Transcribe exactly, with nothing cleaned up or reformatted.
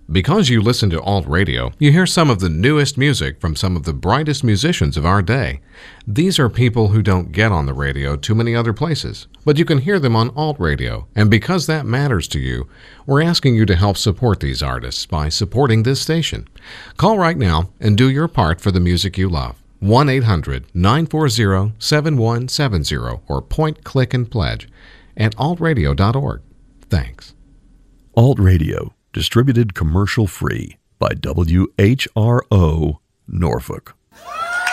Because you listen to Alt Radio, you hear some of the newest music from some of the brightest musicians of our day. These are people who don't get on the radio too many other places, but you can hear them on Alt Radio. And because that matters to you, we're asking you to help support these artists by supporting this station. Call right now and do your part for the music you love. one eight hundred nine four zero seven one seven zero or point, click, and pledge at alt radio dot org. Thanks. Alt Radio, distributed commercial-free by W H R O Norfolk.